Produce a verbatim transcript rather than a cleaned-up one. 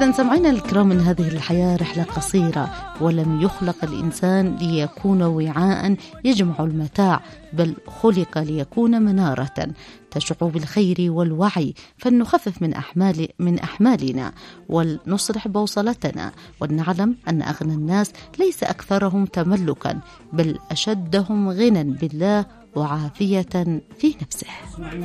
إذن سمعنا الكرام من هذه الحياة رحلة قصيرة، ولم يخلق الإنسان ليكون وعاء يجمع المتاع، بل خلق ليكون منارة تشع بالخير والوعي، فلنخفف من أحمال من أحمالنا ولنصلح بوصلتنا، ولنعلم أن أغنى الناس ليس أكثرهم تملكا، بل أشدهم غنى بالله وعافية في نفسه.